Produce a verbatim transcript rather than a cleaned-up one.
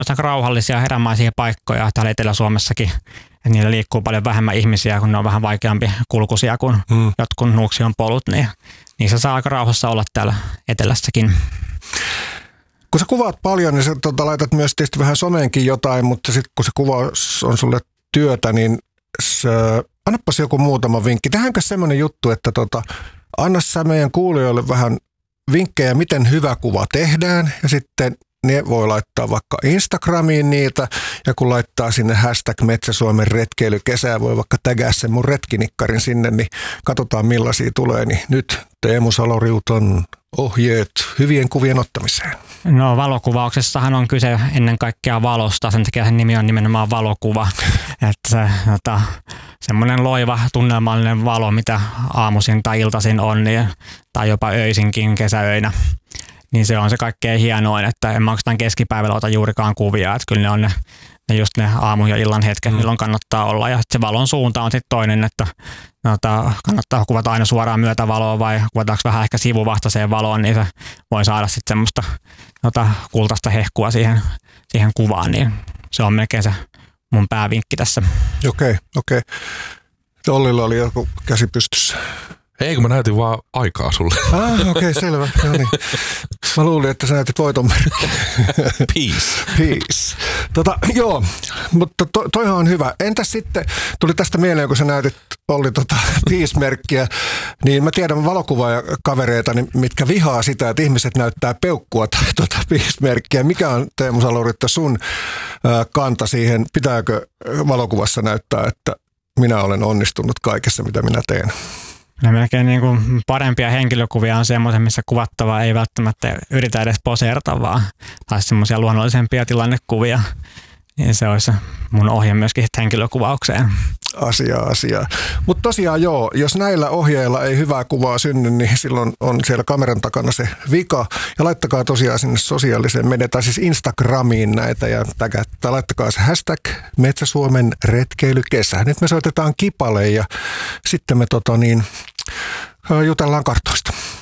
aika rauhallisia erämaisia paikkoja täällä Etelä-Suomessakin. Että niillä liikkuu paljon vähemmän ihmisiä, kun ne on vähän vaikeampi kulkuisia kuin hmm. jotkut Nuuksion polut. Niin niissä saa aika rauhassa olla täällä etelässäkin. Kun sä kuvaat paljon, niin sä tota, laitat myös tietysti vähän someenkin jotain, mutta sitten kun se kuvaus on sulle työtä, niin sä, annapas joku muutama vinkki. Tehdäänkö semmoinen juttu, että tota, anna sä meidän kuulijoille vähän vinkkejä, miten hyvä kuva tehdään, ja sitten ne voi laittaa vaikka Instagramiin niitä, ja kun laittaa sinne hashtag Metsä-Suomen retkeilykesää, voi vaikka tägää sen mun retkinikkarin sinne, niin katsotaan millaisia tulee. Niin nyt Teemu Saloriuton ohjeet hyvien kuvien ottamiseen. No valokuvauksessahan on kyse ennen kaikkea valosta, sen takia sen nimi on nimenomaan valokuva. Että se, jota, semmoinen loiva tunnelmallinen valo, mitä aamuisin tai iltaisin on, niin, tai jopa öisinkin kesäöinä. Niin se on se kaikkein hienoin, että en mä oikeastaan keskipäivällä ota juurikaan kuvia, että kyllä ne on ne, ne just ne aamu- ja illan hetket, mm. milloin kannattaa olla. Ja se valon suunta on sitten toinen, että no, kannattaa kuvata aina suoraan myötävaloa vai kuvataanko vähän ehkä sivuvastaiseen valoon, niin se voi saada sitten semmoista jota, kultaista hehkua siihen, siihen kuvaan, niin se on melkein se mun päävinkki tässä. Okei, okei. Ollilla oli joku käsi pystyssä. Ei, kun mä näytin vaan aikaa sulle. Ah, okei, okay, selvä. No niin. Mä luulin, että sä näytit voitonmerkkiä. Peace. Peace. Tota, joo, mutta to, toihan on hyvä. Entäs sitten, tuli tästä mieleen, kun sä näytit Olli tota peace-merkkiä, niin mä tiedän valokuvaaja-kavereita, mitkä vihaa sitä, että ihmiset näyttää peukkua tai tota peace-merkkiä. Mikä on, Teemu Saloriutta, sun ää, kanta siihen? Pitääkö valokuvassa näyttää, että minä olen onnistunut kaikessa, mitä minä teen? No melkein niin kuin parempia henkilökuvia on semmoisia, missä kuvattava ei välttämättä yritä edes poseerata, vaan taisi semmoisia luonnollisempia tilannekuvia. Niin se olisi mun ohje myöskin henkilökuvaukseen. Asiaa, asiaa. Mutta tosiaan joo, jos näillä ohjeilla ei hyvää kuvaa synny, niin silloin on siellä kameran takana se vika. Ja laittakaa tosiaan sinne sosiaaliseen mediaan, tai siis Instagramiin näitä, ja tägättä, laittakaa se hashtag Metsä-Suomen retkeilykesä. Nyt me soitetaan Kipale, ja sitten me tota niin, jutellaan kartoista.